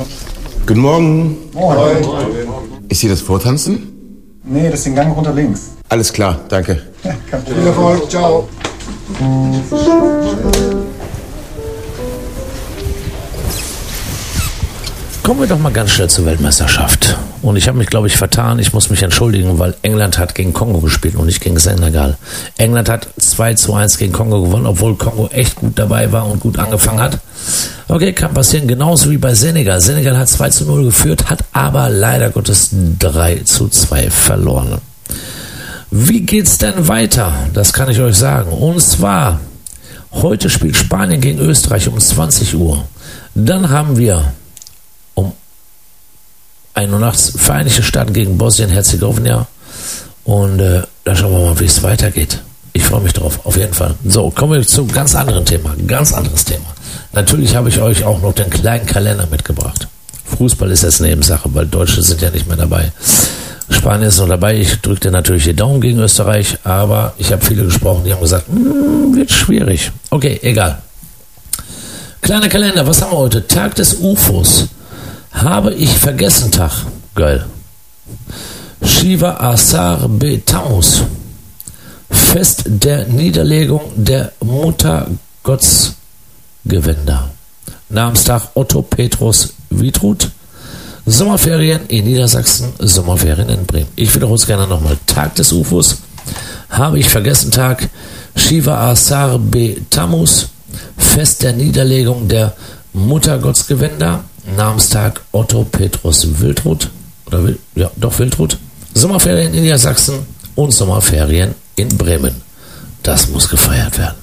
Guten Morgen. Moin. Ist hier das Vortanzen? Nee, das ist den Gang runter links. Alles klar, danke. Ja, viel Erfolg, ciao. Kommen wir doch mal ganz schnell zur Weltmeisterschaft. Und ich habe mich, glaube ich, vertan. Ich muss mich entschuldigen, weil England hat gegen Kongo gespielt und nicht gegen Senegal. England hat 2:1 gegen Kongo gewonnen, obwohl Kongo echt gut dabei war und gut angefangen hat. Okay, kann passieren. Genauso wie bei Senegal. Senegal hat 2:0 geführt, hat aber leider Gottes 3:2 verloren. Wie geht's denn weiter? Das kann ich euch sagen. Und zwar, heute spielt Spanien gegen Österreich um 20 Uhr. Dann haben wir um 1 Uhr nachts Vereinigte Staaten gegen Bosnien-Herzegowina. Und da schauen wir mal, wie es weitergeht. Ich freue mich drauf, auf jeden Fall. So, kommen wir zu einem ganz anderen Thema. Ganz anderes Thema. Natürlich habe ich euch auch noch den kleinen Kalender mitgebracht. Fußball ist jetzt Nebensache, weil Deutsche sind ja nicht mehr dabei. Spanien ist noch dabei. Ich drückte natürlich die Daumen gegen Österreich, aber ich habe viele gesprochen, die haben gesagt, wird schwierig. Okay, egal. Kleiner Kalender, was haben wir heute? Tag des UFOs. Habe ich vergessen Tag. Geil. Shiva Asar Be Tammuz. Fest der Niederlegung der Muttergottsgewänder. Namenstag Otto Petrus Wiedruth. Sommerferien in Niedersachsen, Sommerferien in Bremen. Ich wiederhole es gerne nochmal. Tag des UFOs. Habe ich vergessen Tag. Shiva Asar Be Tammuz. Fest der Niederlegung der Muttergottsgewänder. Namenstag Otto Petrus Wiedruth. Wiedruth. Sommerferien in Niedersachsen und Sommerferien in Bremen. Das muss gefeiert werden.